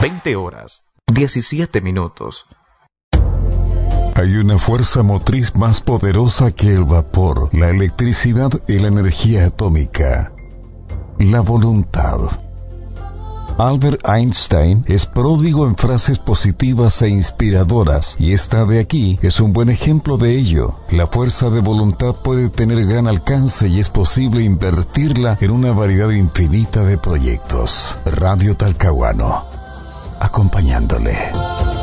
20 horas, 17 minutos. Hay una fuerza motriz más poderosa que el vapor, la electricidad y la energía atómica: la voluntad. Albert Einstein es pródigo en frases positivas e inspiradoras, y esta de aquí es un buen ejemplo de ello. La fuerza de voluntad puede tener gran alcance y es posible invertirla en una variedad infinita de proyectos. Radio Talcahuano, acompañándole.